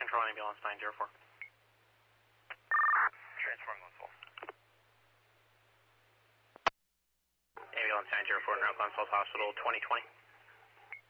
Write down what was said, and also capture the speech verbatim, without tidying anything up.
Control, ambulance nine zero four. Transform one full. Ambulance nine zero four, North Consult Hospital twenty twenty.